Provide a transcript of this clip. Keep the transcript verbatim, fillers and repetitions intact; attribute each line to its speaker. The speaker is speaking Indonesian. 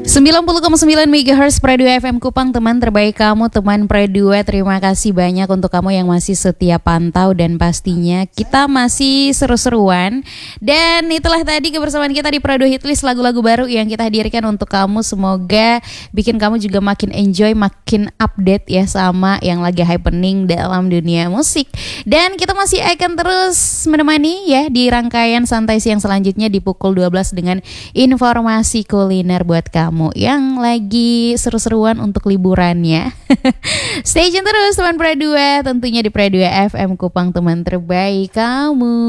Speaker 1: sembilan puluh koma sembilan megahertz Pro dua F M Kupang, teman terbaik kamu, teman Pro dua. Terima kasih banyak untuk kamu yang masih setia pantau, dan pastinya kita masih seru-seruan. Dan itulah tadi kebersamaan kita di Pro dua Hitlist, lagu-lagu baru yang kita hadirkan untuk kamu. Semoga bikin kamu juga makin enjoy, makin update ya sama yang lagi happening dalam dunia musik. Dan kita masih akan terus menemani ya di rangkaian santai siang selanjutnya di pukul dua belas dengan informasi kuliner buat kamu yang lagi seru-seruan untuk liburannya. Stay tune terus teman Pro dua, tentunya di Pro dua F M Kupang, teman terbaik kamu.